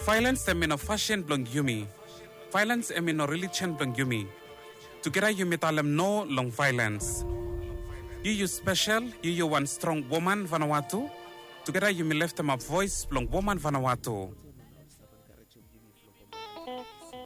Violence em in a fashion blong yumi. Violence em in a religion blong yumi. Together you metalem no long violence. You special, you one strong woman Vanuatu. Together you me left them a voice blong woman Vanuatu.